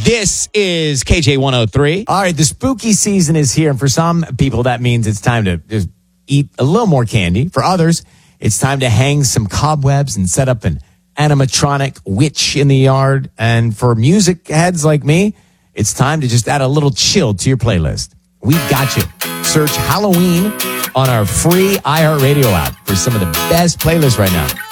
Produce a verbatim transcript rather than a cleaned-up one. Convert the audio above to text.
This is K J one oh three. All right, the spooky season is here, and for some people, that means it's time to just eat a little more candy. For others, it's time to hang some cobwebs and set up an animatronic witch in the yard. And for music heads like me, it's time to just add a little chill to your playlist. We've got you. Search Halloween on our free iHeartRadio app for some of the best playlists right now.